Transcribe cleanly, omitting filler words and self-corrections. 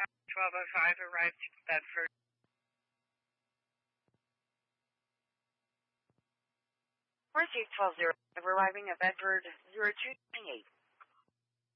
1205 arrived Bedford. Received 12-0, arriving at Bedford 0228.